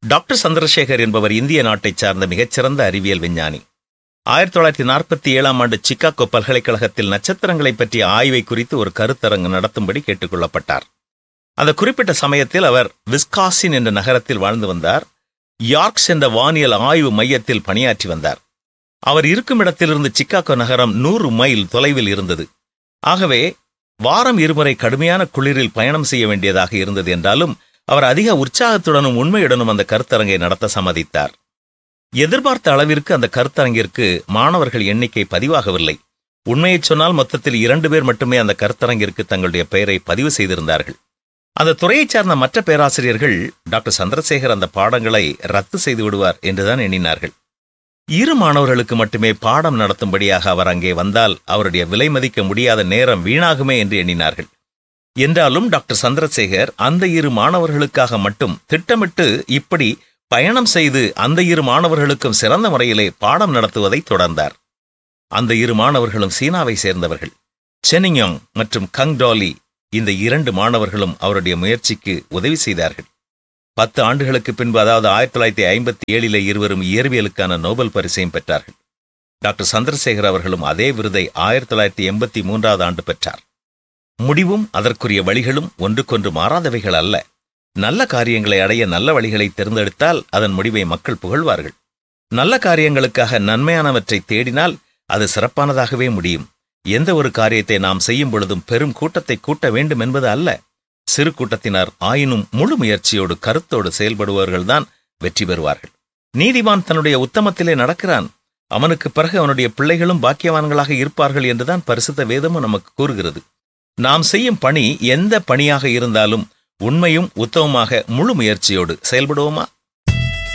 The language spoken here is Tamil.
டாக்டர் சந்திரசேகர் என்பவர் இந்திய நாட்டைச் சார்ந்த மிகச்சிறந்த அறிவியல் விஞ்ஞானி. 1947 சிக்காகோ பல்கலைக்கழகத்தில் நட்சத்திரங்களை பற்றிய ஆய்வை குறித்து ஒரு கருத்தரங்கு நடத்தும்படி கேட்டுக் கொள்ளப்பட்டார். அந்த குறிப்பிட்ட சமயத்தில் அவர் விஸ்காசின் என்ற நகரத்தில் வாழ்ந்து வந்தார். யார்க்ஸ் என்ற வானியல் ஆய்வு மையத்தில் பணியாற்றி வந்தார். அவர் இருக்கும் இடத்திலிருந்து சிக்காகோ நகரம் 100 மைல் தொலைவில் இருந்தது. ஆகவே வாரம் 2 முறை கடுமையான குளிரில் பயணம் செய்ய வேண்டியதாக இருந்தது என்றாலும் அவர் அதிக உற்சாகத்துடனும் உண்மையுடனும் அந்த கருத்தரங்கை நடத்த சம்மதித்தார். எதிர்பார்த்த அளவிற்கு அந்த கருத்தரங்கிற்கு மாணவர்கள் எண்ணிக்கை பதிவாகவில்லை. உண்மையை சொன்னால் மொத்தத்தில் 2 பேர் மட்டுமே அந்த கருத்தரங்கிற்கு தங்களுடைய பெயரை பதிவு செய்திருந்தார்கள். அந்த துறையைச் சார்ந்த மற்ற பேராசிரியர்கள் டாக்டர் சந்திரசேகர் அந்த பாடங்களை ரத்து செய்து விடுவார் என்றுதான் எண்ணினார்கள். 2 மாணவர்களுக்கு மட்டுமே பாடம் நடத்தும்படியாக அவர் அங்கே வந்தால் அவருடைய விலை மதிக்க முடியாத நேரம் வீணாகுமே என்று எண்ணினார்கள். என்றாலும் டாக்டர் சந்திரசேகர் அந்த 2 மாணவர்களுக்காக மட்டும் திட்டமிட்டு இப்படி பயணம் செய்து அந்த 2 மாணவர்களுக்கும் சிறந்த முறையிலே பாடம் நடத்துவதை தொடர்ந்தார். அந்த 2 மாணவர்களும் சீனாவை சேர்ந்தவர்கள். செனியோங் மற்றும் கங் டாலி, இந்த 2 மாணவர்களும் அவருடைய முயற்சிக்கு உதவி செய்தார்கள். 10 ஆண்டுகளுக்கு பின்பு, அதாவது 1957 இருவரும் இயற்பியலுக்கான நோபல் பரிசையும் பெற்றார்கள். டாக்டர் சந்திரசேகர் அவர்களும் அதே விருதை 1983 பெற்றார். முடிவும் அதற்குரிய வழிகளும் ஒன்றுக்கொன்று மாறாதவைகள் அல்ல. நல்ல காரியங்களை அடைய நல்ல வழிகளை தேர்ந்தெடுத்தால் அதன் முடிவை மக்கள் புகழ்வார்கள். நல்ல காரியங்களுக்காக நன்மையானவற்றை தேடினால் அது சிறப்பானதாகவே முடியும். எந்த ஒரு காரியத்தை நாம் செய்யும் பொழுதும் பெரும் கூட்டத்தை கூட்ட வேண்டும் என்பது அல்ல. சிறு கூட்டத்தினர் ஆயினும் முழு முயற்சியோடு கருத்தோடு செயல்படுபவர்கள்தான் வெற்றி பெறுவார்கள். நீதிமான் தன்னுடைய உத்தமத்திலே நடக்கிறான், அவனுக்கு பிறகு அவனுடைய பிள்ளைகளும் பாக்கியவான்களாக இருப்பார்கள் என்றுதான் பரிசுத்த வேதமும் நமக்கு கூறுகிறது. நாம் செய்யும் பணி எந்த பணியாக இருந்தாலும் உண்மையும் உத்தமமாக முழு முயற்சியோடு செயல்படுவோமா?